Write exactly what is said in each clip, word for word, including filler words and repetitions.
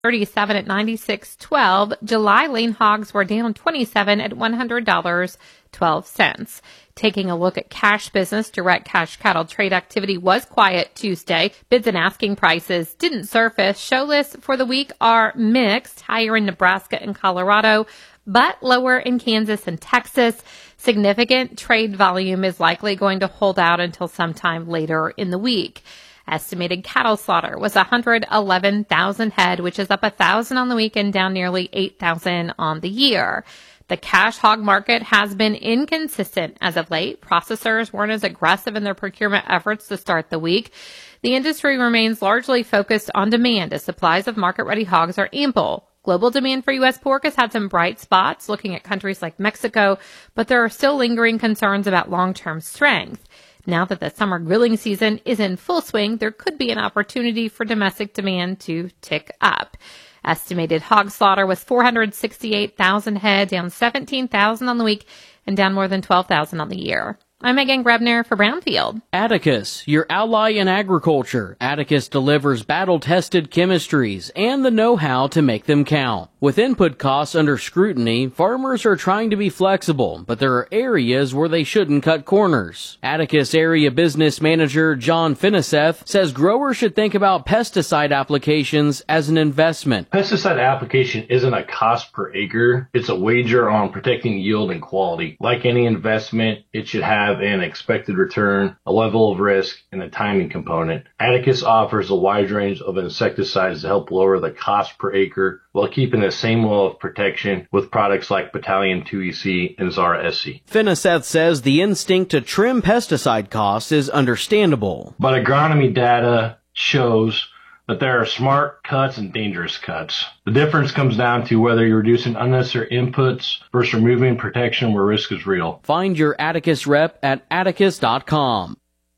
thirty-seven at ninety-six twelve. July lean hogs were down twenty-seven at one hundred dollars and twelve cents. Taking a look at cash business, direct cash cattle trade activity was quiet Tuesday. Bids and asking prices didn't surface. Show lists for the week are mixed, higher in Nebraska and Colorado, but lower in Kansas and Texas. Significant trade volume is likely going to hold out until sometime later in the week. Estimated cattle slaughter was one hundred eleven thousand head, which is up one thousand on the week and down nearly eight thousand on the year. The cash hog market has been inconsistent as of late. Processors weren't as aggressive in their procurement efforts to start the week. The industry remains largely focused on demand as supplies of market-ready hogs are ample. Global demand for U S pork has had some bright spots, looking at countries like Mexico, but there are still lingering concerns about long-term strength. Now that the summer grilling season is in full swing, there could be an opportunity for domestic demand to tick up. Estimated hog slaughter was four hundred sixty-eight thousand head, down seventeen thousand on the week and down more than twelve thousand on the year. I'm Megan Grebner for Brownfield. Atticus, your ally in agriculture. Atticus delivers battle-tested chemistries and the know-how to make them count. With input costs under scrutiny, farmers are trying to be flexible, but there are areas where they shouldn't cut corners. Atticus Area Business Manager John Finiseth says growers should think about pesticide applications as an investment. Pesticide application isn't a cost per acre. It's a wager on protecting yield and quality. Like any investment, it should have an expected return, a level of risk, and a timing component. Atticus offers a wide range of insecticides to help lower the cost per acre while keeping the same level of protection with products like Battalion two E C and Zara S C. Finiseth says the instinct to trim pesticide costs is understandable. But agronomy data shows that there are smart cuts and dangerous cuts. The difference comes down to whether you're reducing unnecessary inputs versus removing protection where risk is real. Find your Atticus rep at atticus dot com.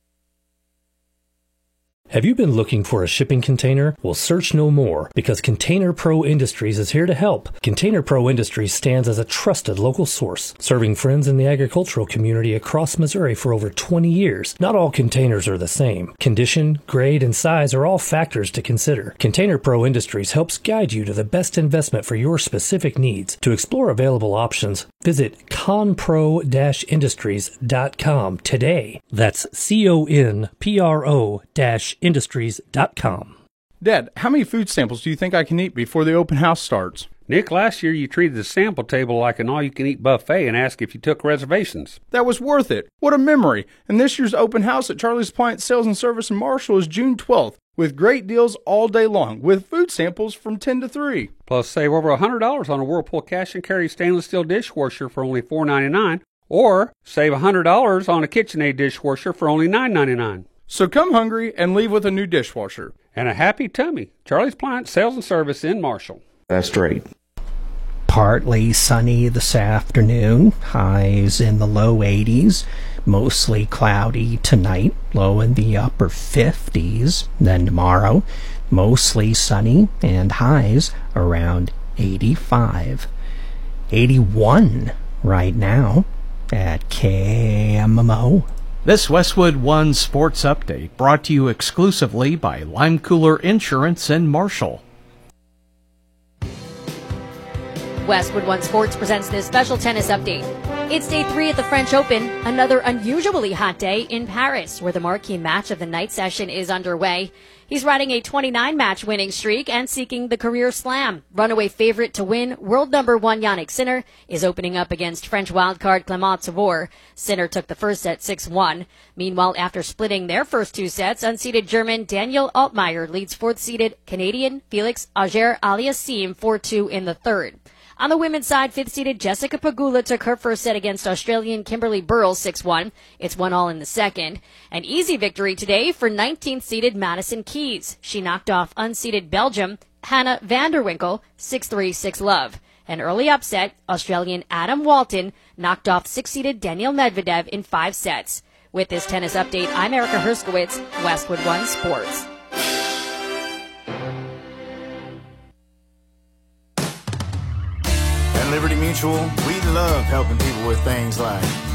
Have you been looking for a shipping container? Well, search no more, because Container Pro Industries is here to help. Container Pro Industries stands as a trusted local source, serving friends in the agricultural community across Missouri for over twenty years. Not all containers are the same. Condition, grade, and size are all factors to consider. Container Pro Industries helps guide you to the best investment for your specific needs. To explore available options, visit conpro dash industries dot com today. That's C O N P R O dash industries dot com. Dad, how many food samples do you think I can eat before the open house starts? Nick, last year you treated the sample table like an all-you-can-eat buffet and asked if you took reservations. That was worth it. What a memory. And this year's open house at Charlie's Appliance Sales and Service in Marshall is June twelfth, with great deals all day long, with food samples from ten to three. Plus, save over one hundred dollars on a Whirlpool cash and carry stainless steel dishwasher for only four ninety-nine, or save one hundred dollars on a KitchenAid dishwasher for only nine ninety-nine. So come hungry and leave with a new dishwasher. And a happy tummy. Charlie's Appliance Sales and Service in Marshall. That's straight. Partly sunny this afternoon, highs in the low eighties, mostly cloudy tonight, low in the upper fifties. Then tomorrow, mostly sunny and highs around eighty-five. eighty-one right now at K M M O. This Westwood One Sports Update brought to you exclusively by Lime Cooler Insurance in Marshall. Westwood One Sports presents this special tennis update. It's day three at the French Open, another unusually hot day in Paris, where the marquee match of the night session is underway. He's riding a twenty-nine match winning streak and seeking the career slam. Runaway favorite to win, world number one Jannik Sinner is opening up against French wildcard Clément Tavor. Sinner took the first set six one. Meanwhile, after splitting their first two sets, unseeded German Daniel Altmaier leads fourth-seeded Canadian Felix Auger-Aliassime four two in the third. On the women's side, fifth-seeded Jessica Pegula took her first set against Australian Kimberly Burrows six one. It's one all in the second. An easy victory today for nineteenth-seeded Madison Keys. She knocked off unseeded Belgium Hannah van der Winkel six three, six love. An early upset, Australian Adam Walton knocked off sixth-seeded Daniil Medvedev in five sets. With this tennis update, I'm Erica Herskowitz, Westwood One Sports. At Liberty Mutual, we love helping people with things like